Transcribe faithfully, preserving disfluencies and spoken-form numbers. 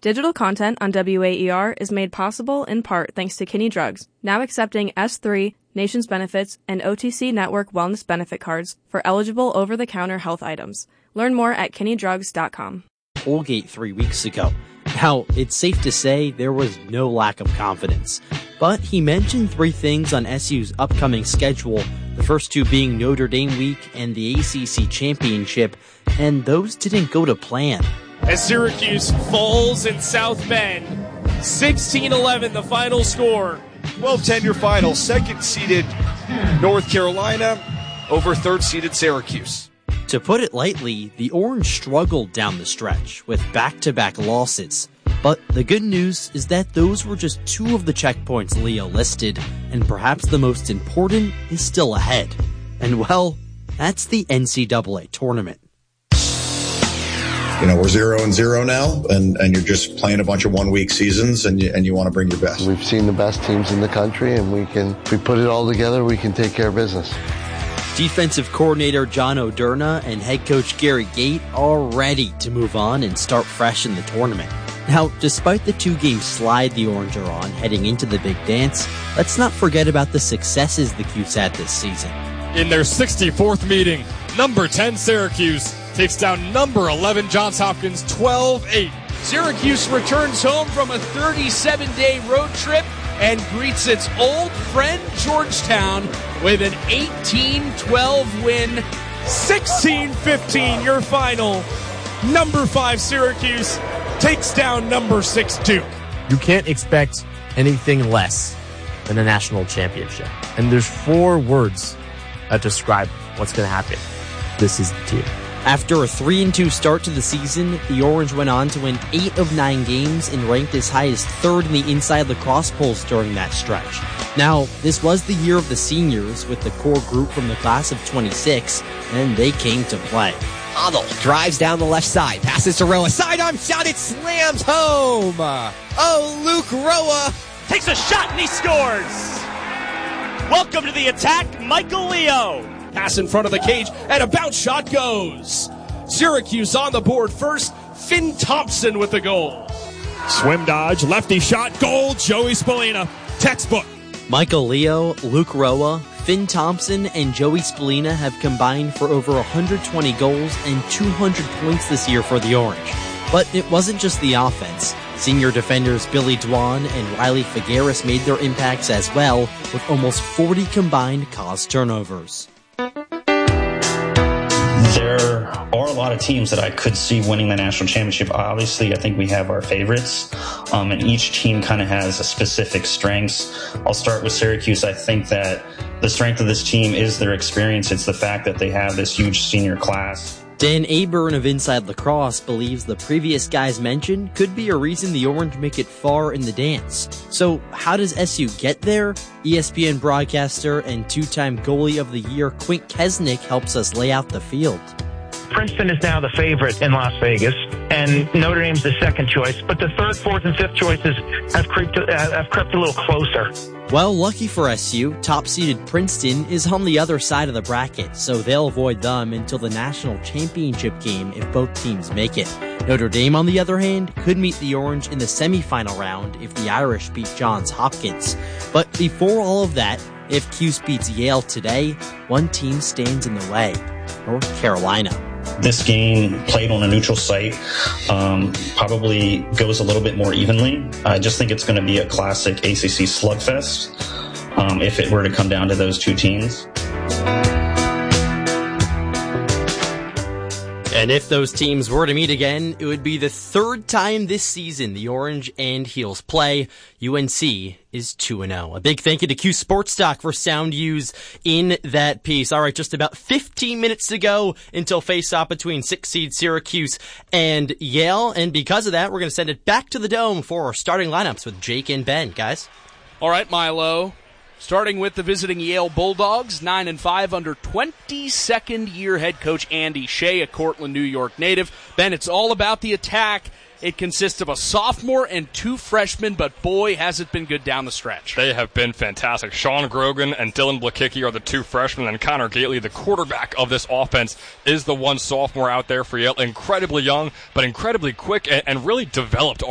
Digital content on W A E R is made possible in part thanks to Kinney Drugs, now accepting S three, Nations Benefits, and O T C Network Wellness Benefit cards for eligible over-the-counter health items. Learn more at kinney drugs dot com. Colgate three weeks ago. Now, it's safe to say there was no lack of confidence, but he mentioned three things on S U's upcoming schedule, the first two being Notre Dame week and the A C C championship, and those didn't go to plan. As Syracuse falls in South Bend, sixteen eleven the final score. twelve ten your final, second-seeded North Carolina over third-seeded Syracuse. To put it lightly, the Orange struggled down the stretch with back-to-back losses. But the good news is that those were just two of the checkpoints Leo listed, and perhaps the most important is still ahead. And well, that's the N C double A tournament. You know, we're zero and zero now, and, and you're just playing a bunch of one-week seasons, and you, and you want to bring your best. We've seen the best teams in the country, and we can, if we put it all together, we can take care of business. Defensive coordinator John O'Derna and head coach Gary Gait are ready to move on and start fresh in the tournament. Now, despite the two-game slide the Orange are on heading into the big dance, let's not forget about the successes the Cuse had this season. In their sixty-fourth meeting, number ten Syracuse takes down number eleven Johns Hopkins twelve eight. Syracuse returns home from a thirty-seven day road trip and greets its old friend Georgetown with an eighteen twelve win. sixteen fifteen your final. Number five Syracuse takes down number six Duke. You can't expect anything less than a national championship. And there's four words that describe what's going to happen. This is the team. After a three and two start to the season, the Orange went on to win eight of nine games and ranked as high as third in the Inside Lacrosse polls during that stretch. Now, this was the year of the seniors with the core group from the class of twenty-six, and they came to play. Adel drives down the left side, passes to Roa, sidearm shot, it slams home. Oh, Luke Roa takes a shot and he scores. Welcome to the attack, Michael Leo. Pass in front of the cage, and a bounce shot goes. Syracuse on the board first. Finn Thompson with the goal. Swim dodge, lefty shot, goal, Joey Spallina. Textbook. Michael Leo, Luke Roa, Finn Thompson, and Joey Spallina have combined for over one hundred twenty goals and two hundred points this year for the Orange. But it wasn't just the offense. Senior defenders Billy Dwan and Riley Figueres made their impacts as well, with almost forty combined caused turnovers. There are a lot of teams that I could see winning the national championship. Obviously, I think we have our favorites, um, and each team kind of has a specific strengths. I'll start with Syracuse. I think that the strength of this team is their experience. It's the fact that they have this huge senior class. Dan Aburn of Inside Lacrosse believes the previous guys mentioned could be a reason the Orange make it far in the dance. So how does S U get there? E S P N broadcaster and two-time goalie of the year Quint Kesnick helps us lay out the field. Princeton is now the favorite in Las Vegas, and Notre Dame's the second choice, but the third, fourth, and fifth choices have crept, uh, have crept a little closer. Well, lucky for S U, top-seeded Princeton is on the other side of the bracket, so they'll avoid them until the national championship game if both teams make it. Notre Dame, on the other hand, could meet the Orange in the semifinal round if the Irish beat Johns Hopkins. But before all of that, if Cuse beats Yale today, one team stands in the way: North Carolina. This game played on a neutral site um, probably goes a little bit more evenly. I just think it's going to be a classic A C C slugfest um, if it were to come down to those two teams. And if those teams were to meet again, it would be the third time this season the Orange and Heels play. U N C is two and oh. A big thank you to Cuse Sports Talk for sound use in that piece. All right, just about fifteen minutes to go until face-off between six-seed Syracuse and Yale. And because of that, we're going to send it back to the Dome for our starting lineups with Jake and Ben. Guys? All right, Milo. Starting with the visiting Yale Bulldogs, nine and five under twenty-second year head coach Andy Shea, a Cortland, New York native. Ben, it's all about the attack. It consists of a sophomore and two freshmen, but boy, has it been good down the stretch. They have been fantastic. Sean Grogan and Dylan Blakicki are the two freshmen, and Connor Gately, the quarterback of this offense, is the one sophomore out there for Yale. Incredibly young, but incredibly quick and, and really developed